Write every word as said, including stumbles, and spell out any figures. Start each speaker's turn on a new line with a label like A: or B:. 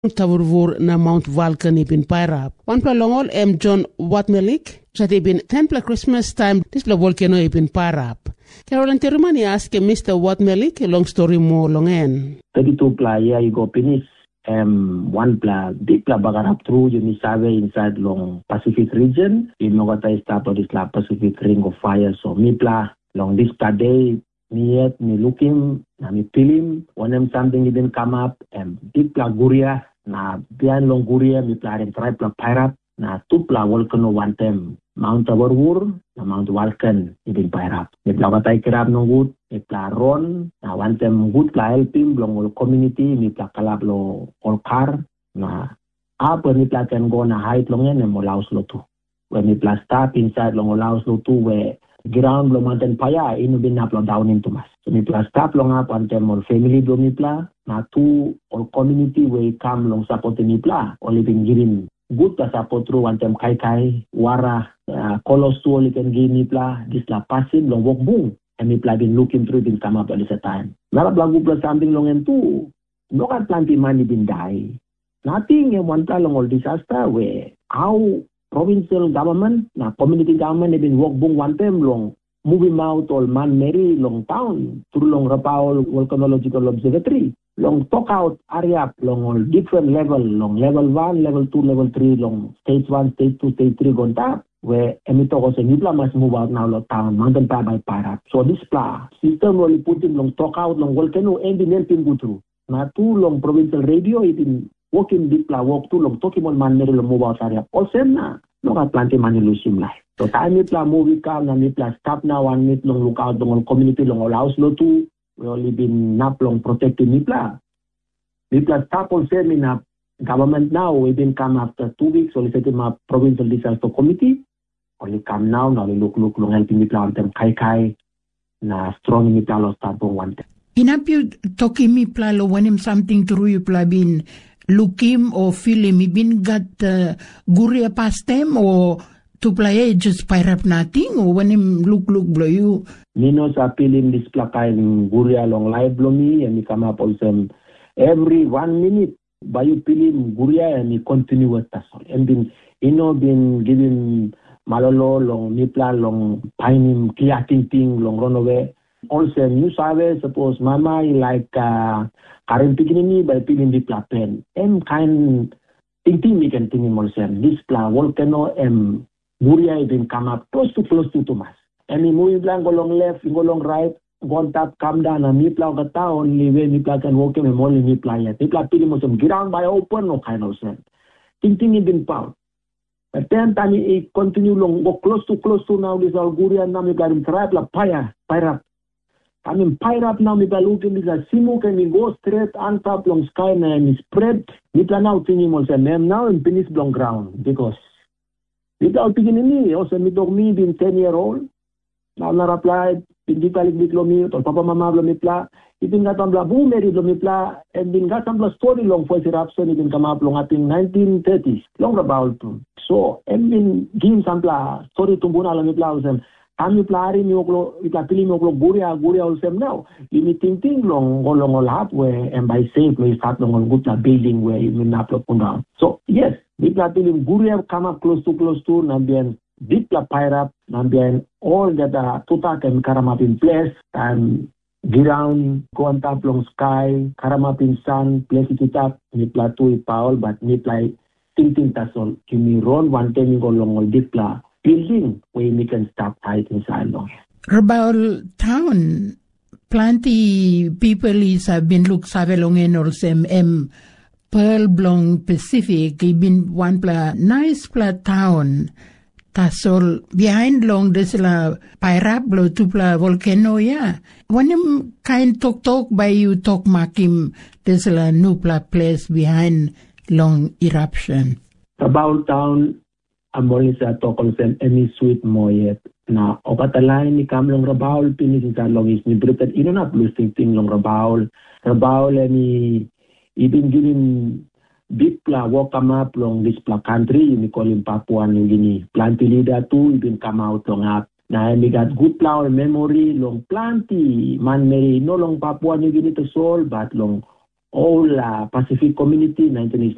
A: Tawurvur na Mount Vulcan ibin Pairap. One palongol em John Watmelik, sa ibin temple Christmas time, this la volcano ibin Pairap. Carolyn Terumani ask Mister Watmelik, long story mo longen.
B: thirty-two pla yeah you go finish. Um, one pla big pla bagarap through you nisave inside long Pacific region. You know what I started this la Pacific ring of fire. So me pla long this pla day. Me yet me looking na me pilim when them something didn't come up and big pla guria na bian long guria me pla and try pla pirate na two pla volcano one time Mount Tawurvur na Mount Vulcan ibin pirate me pla batay kirab no good me pla ron na one time good pla helping long all community me pla kalab lo all car na up when me pla can go na height long en mo laos lo tu when me pla stop inside long laos lo tu where ground lo mountain paya inu bin upload down into mas. So me pla stop long up on them or family lo me pla na two or community we come long support me pla or living girin good ta support through one them kai kai wara uh, kolos to li can give me pla this la passing long walk boom and me pla been looking through bin come up at this time. Nara pla plus something long and two no kan planti money bin die. Nothing in one pla long all disaster where how provincial government, na community government have been work bung one time long, moving out all man Mary long town, through long Rapaul Volcanological Observatory, long talk out area, long all different level, long level one, level two, level three, long stage one, stage two, stage three gone top, where Emitokos and Nipla must move out now long town, mountain pa by Parap. So this pla system really put in long talk out, long volcano and been helping go through. Na two long provincial radio, it been walking deep la walk too long talking on man Mary long move out area. Also na. No ka planti mani lusim life. So time it la movie come na me pla stop now one meet long look out long community long all house lo too. We only been nap long protecting me pla. Me pla stop on say me na government now we been come after two weeks only set my provincial disaster committee. Only come now now we look look long helping me pla on them kai kai na strong me pla lo start on one time.
C: Inap you talking me pla lo when him something through you pla bin look him or feel him, he been got uh, guria past them or to play just pirate nothing or when him look look blow you.
B: Minos appeal him this plaka in guria long live blow me and he come up also every one minute by you peel him guria and he continue with that. And then you know been giving malolo long nipla long pine him clear ting ting long run away. Also you sabe suppose mama like uh Karen Pikinini by peeling the pla pen. M kind thinking we can think in Molsen. This pla volcano M Guria even come up close to close to Thomas. And he move blank go long left, go long right, go on top, come down and me pla gata only way me pla can walk him and only me pla yet. Me pla peeling most ground by open no kind of sense. Thinking it been pound. But then time he continue long go close to close to now this all Guria now me got him try pla paya, pira. I mean, pile up now, me looking this a simu can we go straight on top long sky and me spread. Me plan out thinking also name now and finish long ground because without beginning me also me dog me being ten year old. Now not applied, digitally big lo me, or papa mama lo me pla. It been got on bla boom married lo me pla and been got some bla story long for eruption, it been come up long I think nineteen thirties, long about. So and been giving some bla story to Buna lo me pla and kami pelari ni oklo itapili ni oklo guria guria olsem now. Ini ting ting long long all up where and by safe we start long on good building where you not up down. So yes, we platili guria come up close to close to nambian deep la pirate nambian all that uh, tutak and karamap in place and ground go on top long sky karamap in sun place it up ni platu i paul but ni play ting ting tasol kimi run one time go long all deep la building where we can stop height inside long.
C: Rabaul town, plenty people is have been look savelongen or sem em Pearl Blong Pacific, been one pla nice pla town. Tasol behind long this la Pirablo to pla volcano ya. When him kind talk talk by you talk makim this la new pla place behind long eruption.
B: Rabaul town. Amol sa tokol sen any sweet moyet na okatalay ni kamlong rabaul pinis sa longis ni brutal ino na plus ting ting long rabaul rabaul ni ibin ginin big pla walk come up long this pla country ni calling Papua New Guinea plantilida too ibin come out long up na mi got good pla memory long planti man may no long Papua New Guinea to sol but long all uh, Pacific community nineteen